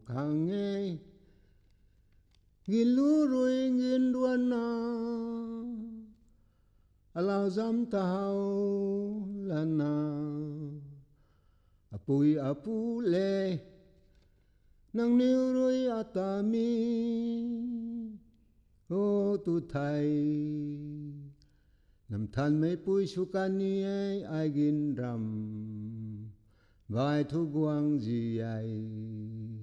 khang nghe gin lu ruồi gin đuan na alau zam tao lana apui apu le nang niu ruồi atami ô tu thai nằm than mấy pui sukani ai gin ram vai thu guang gì ai